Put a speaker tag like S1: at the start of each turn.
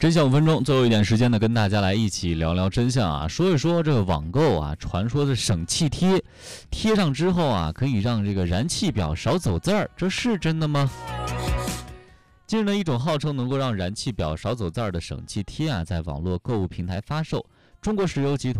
S1: 真相5分钟，最后一点时间呢，跟大家来一起聊聊真相啊，说一说这个网购啊，传说的省气贴，贴上之后啊，可以让这个燃气表少走字儿，这是真的吗？近日呢，一种号称能够让燃气表少走字儿的省气贴啊，在网络购物平台发售。中国石油集团